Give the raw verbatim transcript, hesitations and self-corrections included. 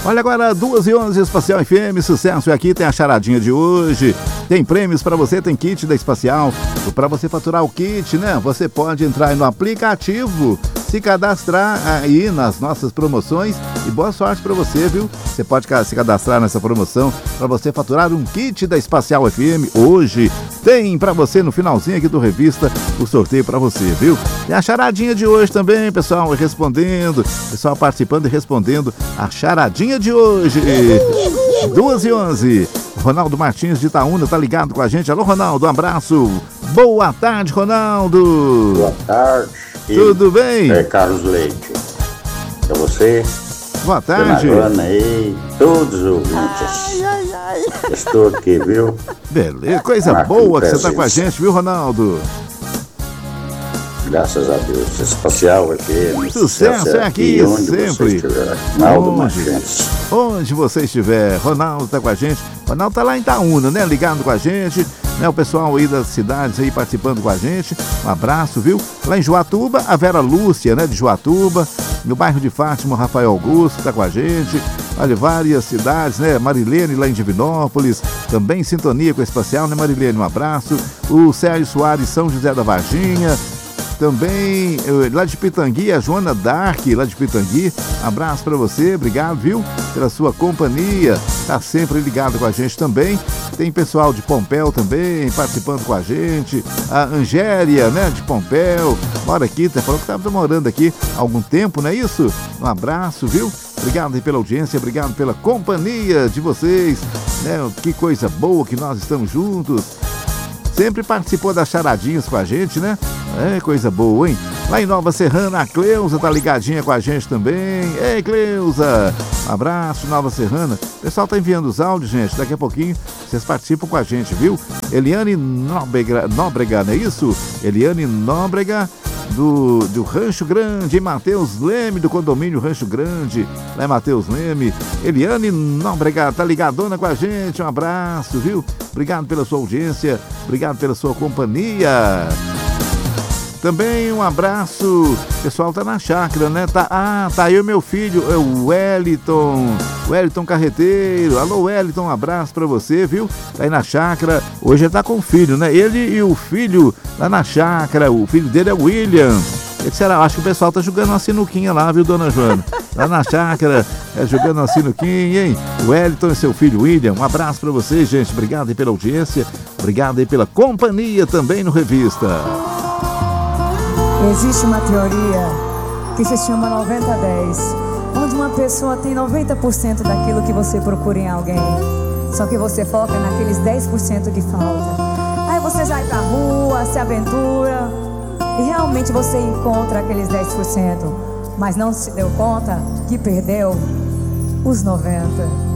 Olha agora, duas e onze, Espacial F M, sucesso. E aqui tem a charadinha de hoje. Tem prêmios pra você, tem kit da Espacial. Pra você faturar o kit, né? Você pode entrar no aplicativo, se cadastrar aí nas nossas promoções e boa sorte pra você, viu? Você pode se cadastrar nessa promoção pra você faturar um kit da Espacial F M hoje. Tem pra você no finalzinho aqui do Revista o sorteio pra você, viu? Tem a charadinha de hoje também, pessoal, respondendo, pessoal participando e respondendo a charadinha de hoje. duas e onze. Ronaldo Martins de Itaúna tá ligado com a gente. Alô, Ronaldo, um abraço. Boa tarde, Ronaldo. Boa tarde. Tudo bem? É Carlos Leite. É você? Boa tarde. Dona Joana aí, todos os ouvintes. Ai, ai, ai. Estou aqui, viu? Beleza, coisa Marco boa que você tá presença. com a gente, viu, Ronaldo? Graças a Deus. Espacial aqui. Sucesso é aqui, onde sempre. Você estiver. Ronaldo Onde? Martins. Onde você estiver, Ronaldo tá com a gente. Ronaldo tá lá em Itaúna, né? Ligado com a gente, né? O pessoal aí das cidades aí participando com a gente. Um abraço, viu? Lá em Joatuba, a Vera Lúcia, né? De Joatuba. No bairro de Fátima, o Rafael Augusto tá com a gente. Olha, várias cidades, né? Marilene lá em Divinópolis, também em sintonia com a Espacial, né, Marilene? Um abraço. O Sérgio Soares, São José da Varginha. Também lá de Pitangui, a Joana Dark, lá de Pitangui. Abraço pra você, obrigado, viu? Pela sua companhia. Tá sempre ligado com a gente também. Tem pessoal de Pompéu também participando com a gente. A Angélia, né, de Pompéu. Mora aqui, tá falando que tava morando aqui há algum tempo, não é isso? Um abraço, viu? Obrigado aí pela audiência, obrigado pela companhia de vocês. Né? Que coisa boa que nós estamos juntos. Sempre participou das charadinhas com a gente, né? É, coisa boa, hein? Lá em Nova Serrana, a Cleusa tá ligadinha com a gente também. Ei, Cleusa! Um abraço, Nova Serrana. O pessoal tá enviando os áudios, gente. Daqui a pouquinho vocês participam com a gente, viu? Eliane Nóbrega, Nóbrega, não é isso? Eliane Nóbrega, do, do Rancho Grande, em Matheus Leme, do condomínio Rancho Grande, lá em Matheus Leme. Eliane Nóbrega, tá ligadona com a gente. Um abraço, viu? Obrigado pela sua audiência, obrigado pela sua companhia. Também um abraço, o pessoal tá na chácara, né? Tá, ah, tá aí o meu filho, é o Wellington, Wellington Carreteiro. Alô, Wellington, um abraço pra você, viu? Tá aí na chácara, hoje ele tá com o filho, né? Ele e o filho lá na chácara, o filho dele é o William. Ele será, acho que o pessoal tá jogando uma sinuquinha lá, viu, dona Joana? Lá na chácara, é, jogando uma sinuquinha, hein? O Wellington e seu filho William, um abraço pra vocês, gente. Obrigado aí pela audiência, obrigado aí pela companhia também no Revista. Existe uma teoria que se chama noventa a dez, onde uma pessoa tem noventa por cento daquilo que você procura em alguém, só que você foca naqueles dez por cento que falta. Aí você sai pra rua, se aventura e realmente você encontra aqueles dez por cento, mas não se deu conta que perdeu os noventa por cento.